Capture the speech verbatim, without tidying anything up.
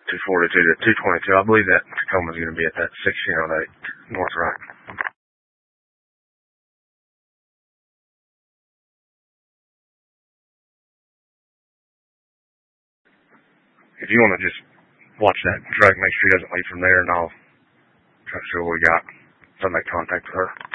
two forty-two to two twenty-two. I believe that Tacoma's going to be at that sixteen oh eight North Right. If you want to just watch that truck, make sure he doesn't leave from there, and I'll try to see what we got. So I'll make contact with her.